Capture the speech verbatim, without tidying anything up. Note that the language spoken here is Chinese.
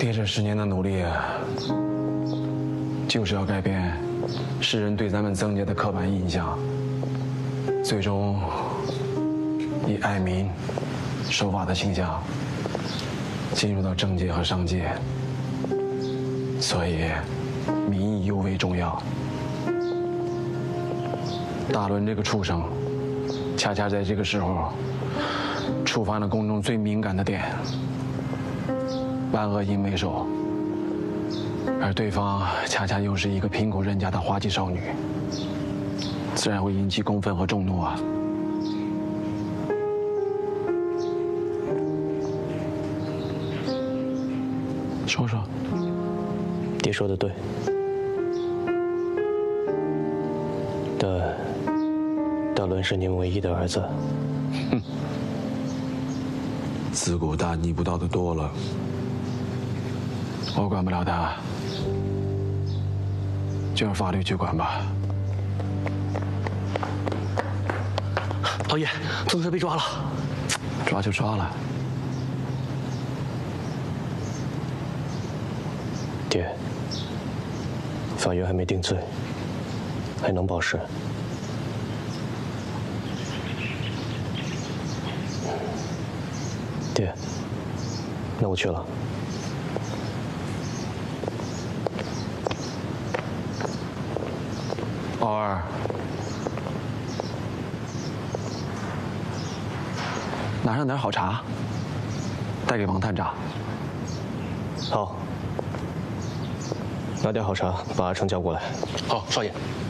爹这十年的努力，就是要改变世人对咱们曾家的刻板印象，最终以爱民、守法的形象进入到政界和商界。所以，民意尤为重要。大伦这个畜生，恰恰在这个时候触发了公众最敏感的点。万恶淫为首，而对方恰恰又是一个贫苦人家的花季少女，自然会引起公愤和众怒啊！说说， 爹说的对，大大伦是您唯一的儿子。 哼，自古大逆不道的多了。我管不了他，就让法律去管吧。 老爷，宗师被抓了， 抓就抓了。 爹，法院还没定罪，还能保释。爹，那我去了。 傲儿，拿上点好茶，带给王探长。 好，拿点好茶，把阿成叫过来。 好，少爷。